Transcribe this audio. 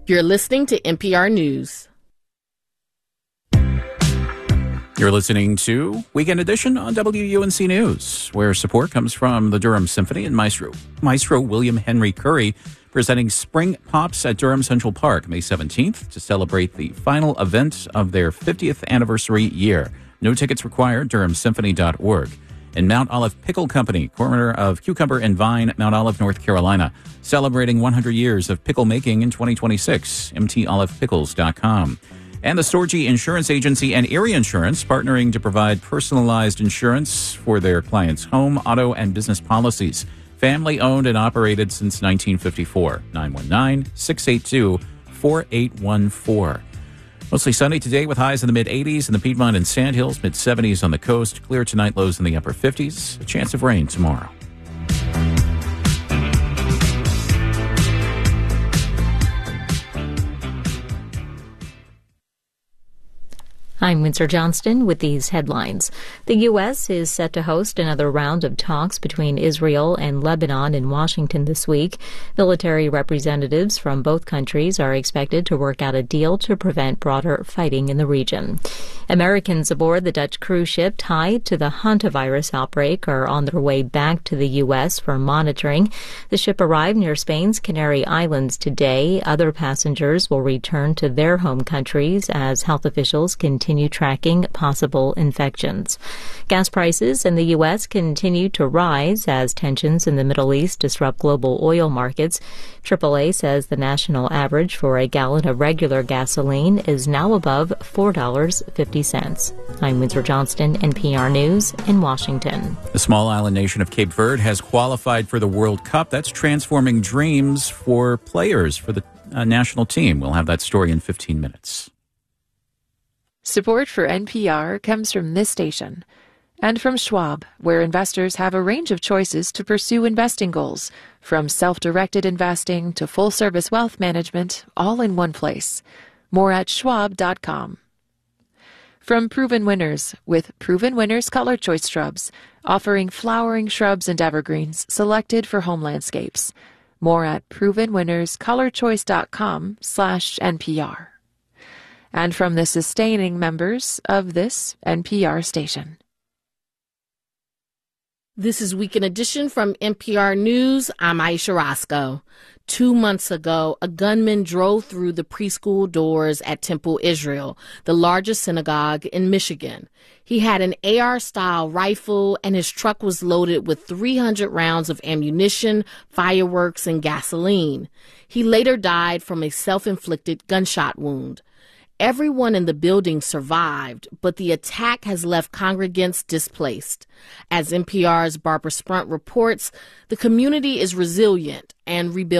You're listening to NPR News. You're listening to Weekend Edition on WUNC News, where support comes from the Durham Symphony and Maestro William Henry Curry, presenting Spring Pops at Durham Central Park May 17th to celebrate the final event of their 50th anniversary year. No tickets required, durhamsymphony.org. And Mount Olive Pickle Company, corner of Cucumber and Vine, Mount Olive, North Carolina, celebrating 100 years of pickle making in 2026, mtolivepickles.com. And the Storgy Insurance Agency and Erie Insurance partnering to provide personalized insurance for their clients' home, auto, and business policies. Family owned and operated since 1954. 919-682-4814. Mostly sunny today with highs in the mid-80s in the Piedmont and Sandhills, mid-70s on the coast. Clear tonight, lows in the upper 50s. A chance of rain tomorrow. I'm Windsor Johnston with these headlines. The U.S. is set to host another round of talks between Israel and Lebanon in Washington this week. Military representatives from both countries are expected to work out a deal to prevent broader fighting in the region. Americans aboard the Dutch cruise ship tied to the hantavirus outbreak are on their way back to the U.S. for monitoring. The ship arrived near Spain's Canary Islands today. Other passengers will return to their home countries as health officials continue tracking possible infections. Gas prices in the U.S. continue to rise as tensions in the Middle East disrupt global oil markets. AAA says the national average for a gallon of regular gasoline is now above $4.50. I'm Windsor Johnston, NPR News in Washington. The small island nation of Cape Verde has qualified for the World Cup. That's transforming dreams for players for the national team. We'll have that story in 15 minutes. Support for NPR comes from this station and from Schwab, where investors have a range of choices to pursue investing goals, from self-directed investing to full-service wealth management, all in one place. More at schwab.com. From Proven Winners, with Proven Winners Color Choice Shrubs, offering flowering shrubs and evergreens selected for home landscapes. More at provenwinnerscolorchoice.com/NPR. And from the sustaining members of this NPR station. This is Weekend Edition from NPR News. I'm Aisha Roscoe. 2 months ago, a gunman drove through the preschool doors at Temple Israel, the largest synagogue in Michigan. He had an AR-style rifle, and his truck was loaded with 300 rounds of ammunition, fireworks, and gasoline. He later died from a self-inflicted gunshot wound. Everyone in the building survived, but the attack has left congregants displaced. As NPR's Barbara Sprunt reports, the community is resilient and rebuilding.